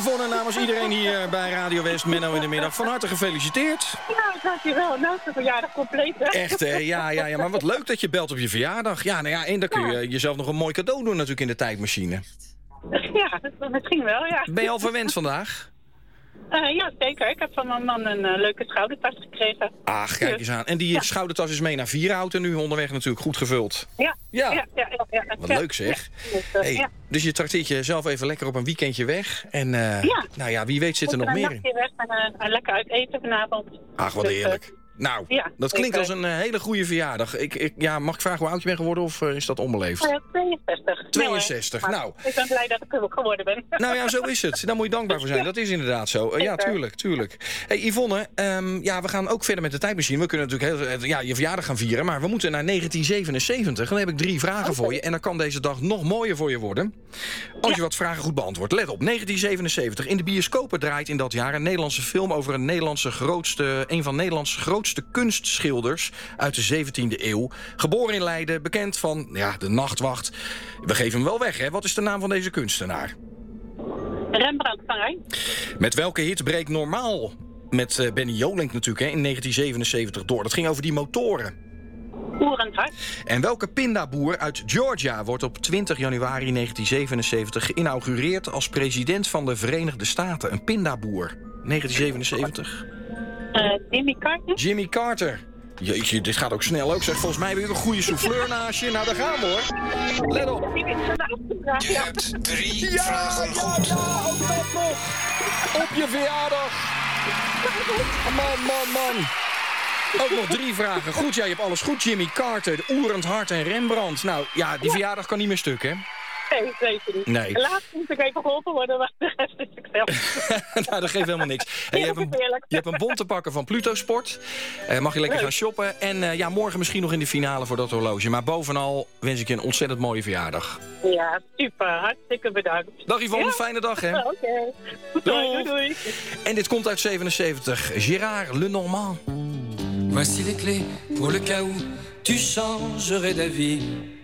Yvonne, namens iedereen hier bij Radio West, Menno in de middag, van harte gefeliciteerd. Ja, dankjewel. Nou is de verjaardag compleet, hè? Echt, hè? Ja, maar wat leuk dat je belt op je verjaardag. Ja, nou ja, en dan kun je jezelf nog een mooi cadeau doen natuurlijk in de tijdmachine. Ja, misschien wel, ja. Ben je al verwend vandaag? Ja, zeker. Ik heb van mijn man een leuke schoudertas gekregen. Ach, kijk eens aan. En die schoudertas is mee naar Vierhout en nu onderweg natuurlijk goed gevuld. Ja. Wat leuk zeg. Dus je trakteert jezelf even lekker op een weekendje weg. En nou ja, wie weet zit er nog meer in. Een nachtje weg en lekker uit eten vanavond. Ach, wat heerlijk. Nou, dat klinkt als een hele goede verjaardag. Mag ik vragen hoe oud je bent geworden of is dat onbeleefd? 62. 62, nou. Ik ben blij dat ik er ook geworden ben. Nou ja, zo is het. Daar moet je dankbaar voor zijn. Dat is inderdaad zo. Ja, tuurlijk. Hey Yvonne, we gaan ook verder met de tijdmachine. We kunnen natuurlijk je verjaardag gaan vieren, maar we moeten naar 1977. Dan heb ik 3 vragen voor je en dan kan deze dag nog mooier voor je worden. Als je wat vragen goed beantwoordt. Let op, 1977. In de bioscopen draait in dat jaar een Nederlandse film over een van Nederlands grootste kunstschilders uit de 17e eeuw. Geboren in Leiden, bekend van de Nachtwacht. We geven hem wel weg, hè? Wat is de naam van deze kunstenaar? Rembrandt van Rijn. Met welke hit breekt Normaal met Benny Jolink natuurlijk in 1977 door? Dat ging over die motoren. Oerend hart. En welke pindaboer uit Georgia wordt op 20 januari 1977 geïnaugureerd als president van de Verenigde Staten? Een pindaboer. 1977. Jimmy Carter. Jimmy Carter. Jeetje, dit gaat ook snel ook. Zeg, volgens mij weer een goede souffleur naast je. Nou, daar gaan we hoor. Let op. Je hebt 3 vragen goed. Ja, ook dat nog. Op je verjaardag. Man. Ook nog 3 vragen. Goed, je hebt alles goed. Jimmy Carter, Oerend Hart en Rembrandt. Nou, ja, die verjaardag kan niet meer stuk, hè? Nee, zeker niet. Nee. Laatst moet ik even geholpen worden, maar de rest is ik zelf. Nou, dat geeft helemaal niks. Hey, je hebt een bon te pakken van Pluto Sport. Mag je lekker gaan shoppen. En morgen misschien nog in de finale voor dat horloge. Maar bovenal wens ik je een ontzettend mooie verjaardag. Ja, super. Hartstikke bedankt. Dag Yvonne, fijne dag hè. Oké. Doei. En dit komt uit 77. Gérard Lenormand. Voici les clés pour le cas où tu changerais d'avis.